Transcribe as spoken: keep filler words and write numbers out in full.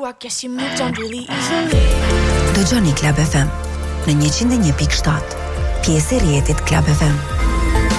I guess you moved on really easily. Dëgjoni Club F M në njëqind e një pikë shtatë, pjesë e rrjetit Club F M.